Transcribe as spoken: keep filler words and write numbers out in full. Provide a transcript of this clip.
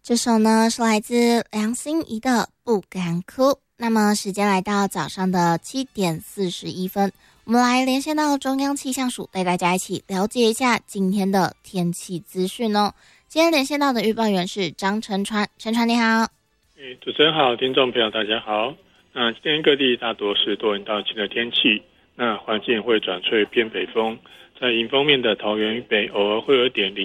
这首呢是来自梁心颐的《不敢哭》。那么时间来到早上的七点四十一分，我们来连线到中央气象署，带大家一起了解一下今天的天气资讯哦。今天连线到的预报员是张晨川，晨川你好。 诶，主持人好，听众朋友大家好。那今天各地大多是多云到晴的天气，那环境会转吹偏北风，在迎风面的桃园以北偶尔会有点